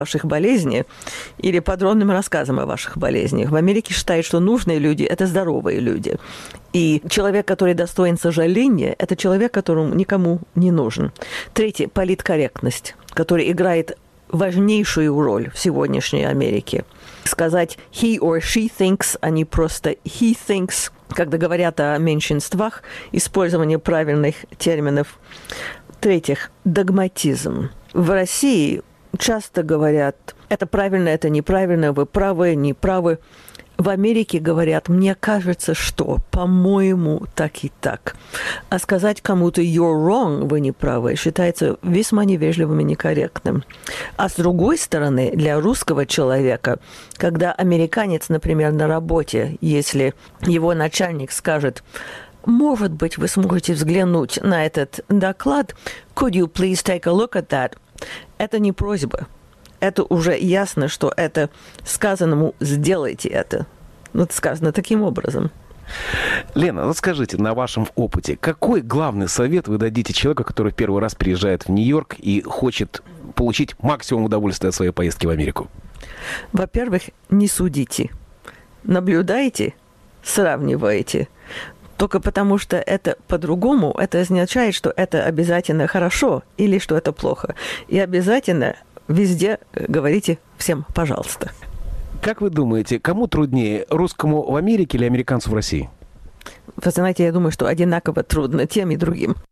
ваших болезней или подробным рассказом о ваших болезнях. В Америке считают, что нужные люди – это здоровые люди. И человек, который достоин сожаления, это человек, которому никому не нужен. Третье – политкорректность, которая играет важнейшую роль в сегодняшней Америке. Сказать «he or she thinks», а не просто «he thinks», когда говорят о меньшинствах, использование правильных терминов. В-третьих, догматизм. В России часто говорят, это правильно, это неправильно, вы правы, неправы. В Америке говорят, мне кажется, что, по-моему, так и так. А сказать кому-то you're wrong, вы не правы, считается весьма невежливым и некорректным. А с другой стороны, для русского человека, когда американец, например, на работе, если его начальник скажет, может быть, вы сможете взглянуть на этот доклад, could you please take a look at that? Это не просьба. Это уже ясно, что это сказанному «сделайте это». Ну, это сказано таким образом. Лена, вот скажите, на вашем опыте, какой главный совет вы дадите человеку, который в первый раз приезжает в Нью-Йорк и хочет получить максимум удовольствия от своей поездки в Америку? Во-первых, не судите. Наблюдайте, сравнивайте. Только потому, что это по-другому, это означает, что это обязательно хорошо или что это плохо. И обязательно везде говорите всем «пожалуйста». Как вы думаете, кому труднее, русскому в Америке или американцу в России? Вы знаете, я думаю, что одинаково трудно тем и другим.